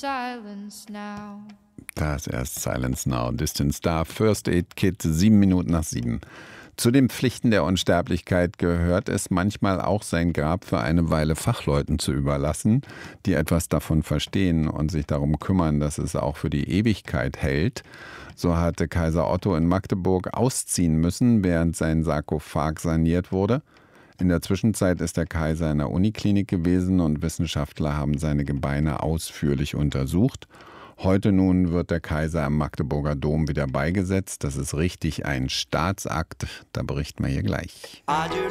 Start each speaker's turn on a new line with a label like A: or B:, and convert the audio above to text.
A: Silence now.
B: Das erst Silence Now, Distant Star, First Aid Kit, 7:07. Zu den Pflichten der Unsterblichkeit gehört es manchmal auch, sein Grab für eine Weile Fachleuten zu überlassen, die etwas davon verstehen und sich darum kümmern, dass es auch für die Ewigkeit hält. So hatte Kaiser Otto in Magdeburg ausziehen müssen, während sein Sarkophag saniert wurde. In der Zwischenzeit ist der Kaiser in der Uniklinik gewesen und Wissenschaftler haben seine Gebeine ausführlich untersucht. Heute nun wird der Kaiser am Magdeburger Dom wieder beigesetzt. Das ist richtig ein Staatsakt. Da berichten wir hier gleich.
C: I do